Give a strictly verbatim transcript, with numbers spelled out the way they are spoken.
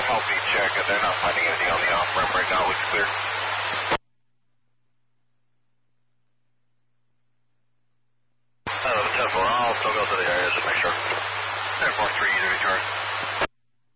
help me check. They're not finding anything on the off-ramp right now. Looks clear. Uh, ten four, I'll still go to the area just to make sure. ten four three, either recharge.